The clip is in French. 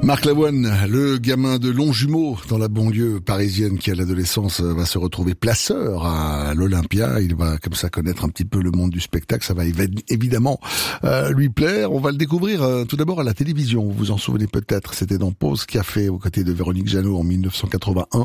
Marc Lavoine, le gamin de Longjumeau dans la banlieue parisienne qui à l'adolescence va se retrouver placeur à l'Olympia. Il va comme ça connaître un petit peu le monde du spectacle. Ça va évidemment lui plaire. On va le découvrir tout d'abord à la télévision. Vous vous en souvenez peut-être, c'était dans Pause Café aux côtés de Véronique Jeannot en 1981.